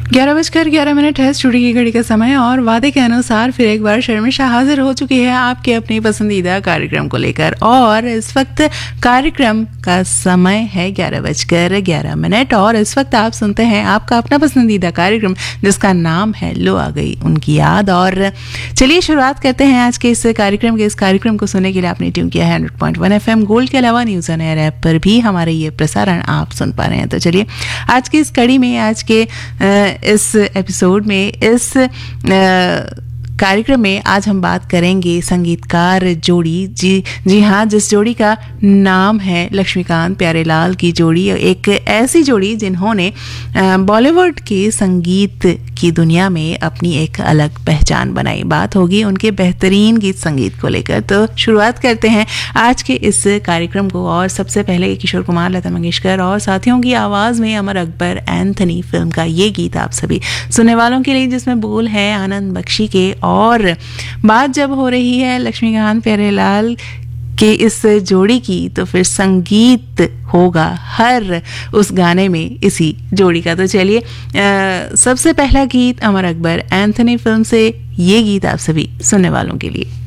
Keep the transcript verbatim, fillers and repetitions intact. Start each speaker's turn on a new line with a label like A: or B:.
A: ग्यारह बजकर ग्यारह मिनट है स्टूडियो की घड़ी का समय और वादे के अनुसार फिर एक बार शर्मिशा हाजिर हो चुकी है आपके अपने पसंदीदा कार्यक्रम को लेकर। और इस वक्त कार्यक्रम का समय है ग्यारह बजकर ग्यारह मिनट और इस वक्त आप सुनते हैं आपका अपना पसंदीदा कार्यक्रम जिसका नाम है लो आ गई उनकी याद। और चलिए शुरुआत करते हैं आज के इस कार्यक्रम के। इस कार्यक्रम को सुनने के लिए आपने ट्यून किया है hundred point one F M gold के अलावा न्यूज़ ऑन एयर ऐप पर भी हमारे ये प्रसारण आप सुन पा रहे हैं। तो चलिए आज की इस कड़ी में, आज के इस एपिसोड में, इस कार्यक्रम में आज हम बात करेंगे संगीतकार जोड़ी। जी जी हाँ, जिस जोड़ी का नाम है लक्ष्मीकांत प्यारेलाल की जोड़ी। एक ऐसी जोड़ी जिन्होंने बॉलीवुड के संगीत की दुनिया में अपनी एक अलग पहचान बनाई। बात होगी उनके बेहतरीन गीत संगीत को लेकर। तो शुरुआत करते हैं आज के इस कार्यक्रम को और सबसे पहले किशोर कुमार, लता मंगेशकर और साथियों की आवाज़ में अमर अकबर एंथनी फिल्म का ये गीत आप सभी सुनने वालों के लिए, जिसमें बोल है आनंद बख्शी के। और बात जब हो रही है लक्ष्मीकांत प्यारेलाल के इस जोड़ी की तो फिर संगीत होगा हर उस गाने में इसी जोड़ी का। तो चलिए सबसे पहला गीत अमर अकबर एंथनी फिल्म से ये गीत आप सभी सुनने वालों के लिए।